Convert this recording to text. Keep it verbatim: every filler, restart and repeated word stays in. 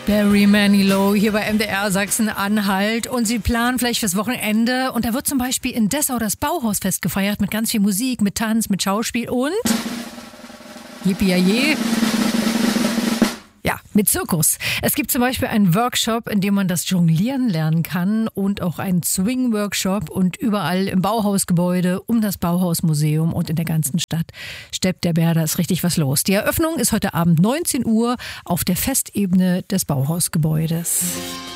Barry Manilow hier bei M D R Sachsen-Anhalt und sie planen vielleicht fürs Wochenende und da wird zum Beispiel in Dessau das Bauhausfest gefeiert mit ganz viel Musik, mit Tanz, mit Schauspiel und Yippie-Yay. Ja, mit Zirkus. Es gibt zum Beispiel einen Workshop, in dem man das Jonglieren lernen kann und auch einen Swing-Workshop und überall im Bauhausgebäude, um das Bauhausmuseum und in der ganzen Stadt steppt der Bär, da ist richtig was los. Die Eröffnung ist heute Abend neunzehn Uhr auf der Festebene des Bauhausgebäudes.